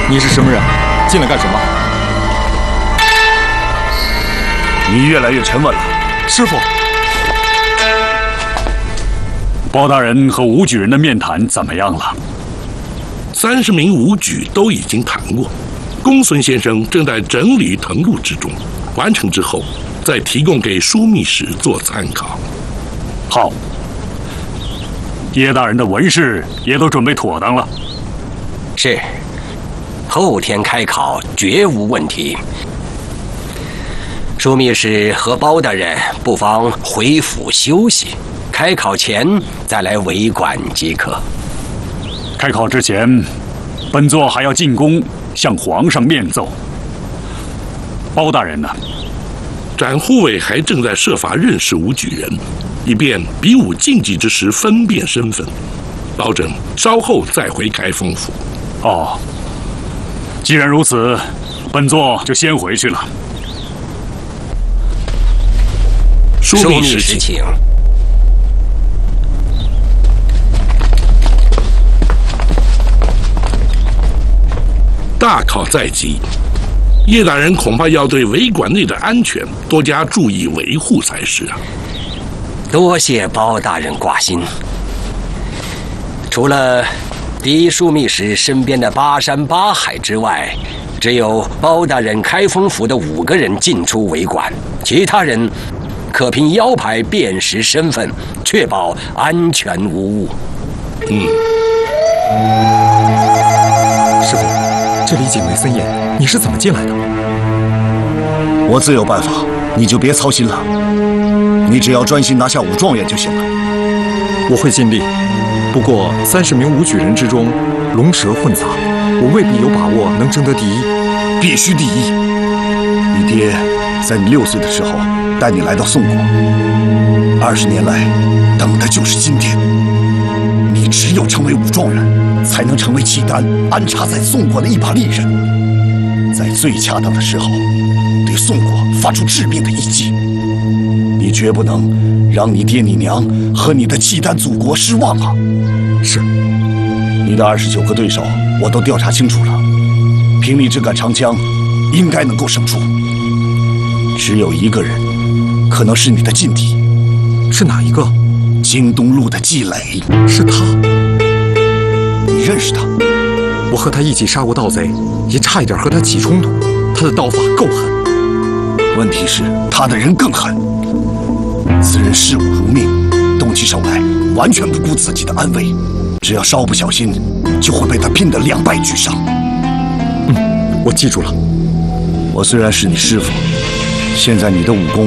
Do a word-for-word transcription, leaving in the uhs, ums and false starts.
你是什么人？进来干什么？ 你越来越沉稳了， 师傅。 包大人和武举人的面谈怎么样了？ 三十名武举都已经谈过，公孙先生正在整理誊录之中，完成之后再提供给枢密使做参考。 好，叶大人的文事也都准备妥当了。 是，后天开考绝无问题。枢密使和包大人不妨回府休息，开考前再来为馆即可。 开考之前，本座还要进宫向皇上面奏。包大人呢？ 展护卫还正在设法认识武举人，以便比武竞技之时分辨身份，保证稍后再回开封府。 哦，既然如此，本座就先回去了。 枢密使请。 大考在即，叶大人恐怕要对围馆内的安全多加注意维护才是啊。 多谢包大人挂心。除了第一枢密使身边的八山八海之外，只有包大人开封府的五个人进出围馆，其他人可凭腰牌辨识身份，确保安全无误。 嗯， 师傅。这里警卫森严，你是怎么进来的？ 我自有办法，你就别操心了。你只要专心拿下武状元就行了。 我会尽力，不过三十名武举人之中，龙蛇混杂，我未必有把握能争得第一。 必须第一！你爹在你六岁的时候带你来到宋国，二十年来等的就是今天。你只有成为武状元，才能成为契丹安插在宋国的一把利刃，在最恰当的时候，对宋国发出致命的一击。你绝不能让你爹你娘和你的契丹祖国失望啊！ 是。 你的二十九个对手我都调查清楚了，凭你这杆长枪，应该能够胜出。只有一个人可能是你的劲敌。 是哪一个？ 京东路的季磊。 是他？ 你认识他？ 我和他一起杀过盗贼，也差一点和他起冲突。他的刀法够狠。 问题是他的人更狠。此人视武如命，动起手来完全不顾自己的安危，只要稍不小心，就会被他拼得两败俱伤。 嗯，我记住了。 我虽然是你师父，现在你的武功